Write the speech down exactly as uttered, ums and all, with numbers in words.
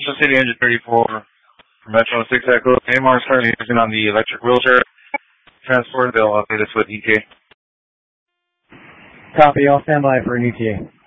Central City Engine thirty-four for Metro six Echo. A M R is currently using on the electric wheelchair transport. They'll update us with E T A. Copy. I'll stand by for an E T A.